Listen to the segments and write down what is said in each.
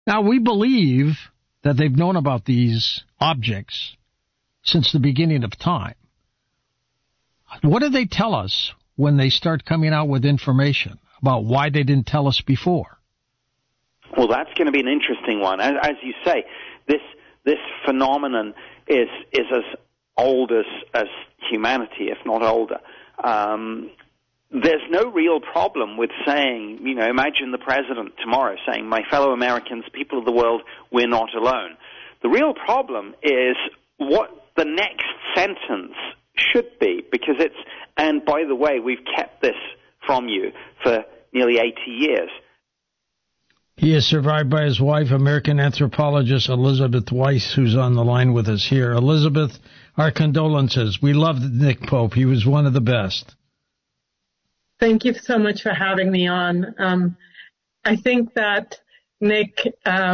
Now, we believe that they've known about these objects since the beginning of time. What do they tell us when they start coming out with information about why they didn't tell us before? Well, that's going to be an interesting one. As you say, this phenomenon is as old as humanity, if not older. There's no real problem with saying, imagine the president tomorrow saying, my fellow Americans, people of the world, we're not alone. The real problem is what the next sentence should be, because and by the way, we've kept this from you for nearly 80 years. He is survived by his wife, American anthropologist Elizabeth Weiss, who's on the line with us here. Elizabeth, our condolences. We loved Nick Pope. He was one of the best. Thank you so much for having me on. I think that Nick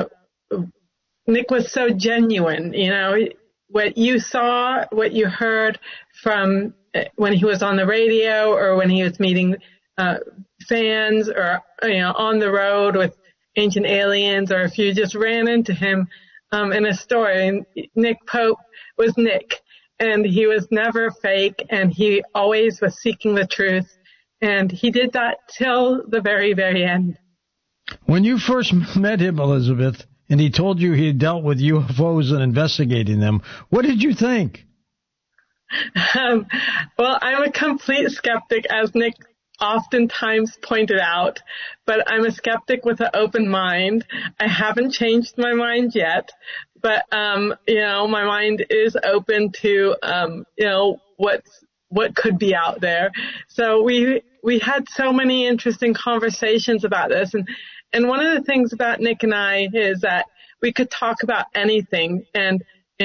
was so genuine. What you saw, what you heard from when he was on the radio or when he was meeting fans or on the road with ancient aliens, or if you just ran into him in a store. And Nick Pope was Nick, and he was never fake, and he always was seeking the truth. And he did that till the very, very end. When you first met him, Elizabeth, and he told you he had dealt with UFOs and investigating them, what did you think? Well, I'm a complete skeptic, as Nick oftentimes pointed out, but I'm a skeptic with an open mind. I haven't changed my mind yet, but, my mind is open to, what could be out there. So we had so many interesting conversations about this. And one of the things about Nick and I is that we could talk about anything and,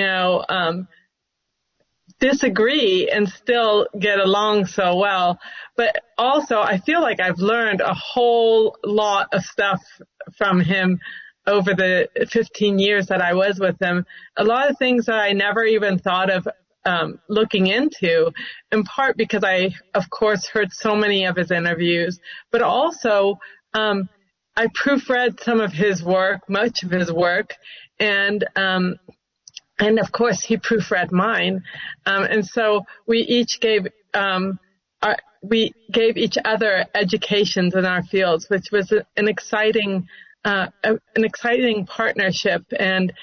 disagree and still get along so well. But also I feel like I've learned a whole lot of stuff from him over the 15 years that I was with him. A lot of things that I never even thought of looking into, in part because I, of course, heard so many of his interviews, but also I proofread some of his work, much of his work, and of course he proofread mine, and so we each gave each other educations in our fields, which was an exciting partnership, and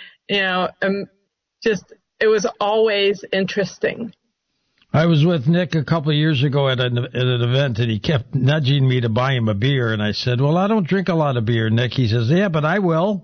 it was always interesting. I was with Nick a couple of years ago at an event, and he kept nudging me to buy him a beer. And I said, well, I don't drink a lot of beer, Nick. He says, yeah, but I will.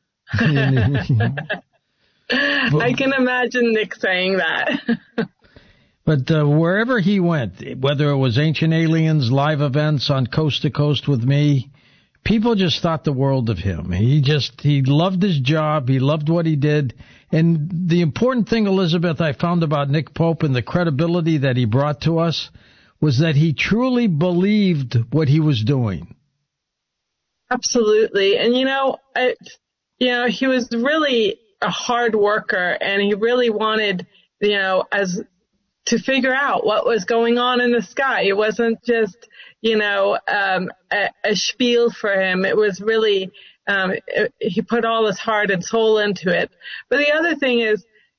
I can imagine Nick saying that. But wherever he went, whether it was Ancient Aliens, live events on Coast to Coast with me, people just thought the world of him. He loved his job. He loved what he did. And the important thing, Elizabeth, I found about Nick Pope and the credibility that he brought to us was that he truly believed what he was doing. Absolutely. And, he was really a hard worker, and he really wanted, to figure out what was going on in the sky. It wasn't just, a spiel for him. It was really, he put all his heart and soul into it. But the other thing is,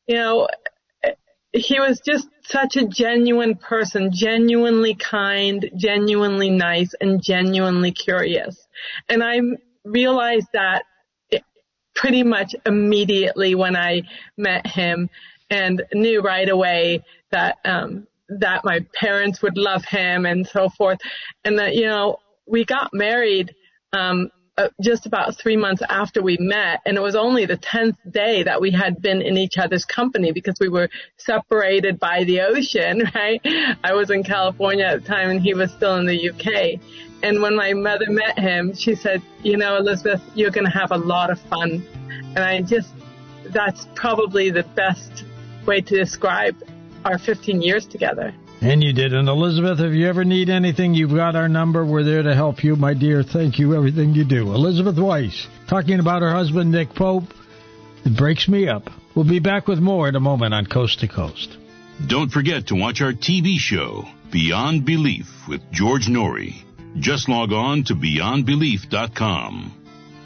he was just such a genuine person, genuinely kind, genuinely nice, and genuinely curious. And I realized that pretty much immediately when I met him, and knew right away that that my parents would love him and so forth. And that, we got married just about 3 months after we met, and it was only the 10th day that we had been in each other's company because we were separated by the ocean, right? I was in California at the time, and he was still in the UK. And when my mother met him, she said, Elizabeth, you're going to have a lot of fun. And that's probably the best way to describe our 15 years together. And you did. And Elizabeth, if you ever need anything, you've got our number. We're there to help you, my dear. Thank you, everything you do. Elizabeth Weiss, talking about her husband, Nick Pope. It breaks me up. We'll be back with more in a moment on Coast to Coast. Don't forget to watch our TV show, Beyond Belief, with George Norrie. Just log on to beyondbelief.com.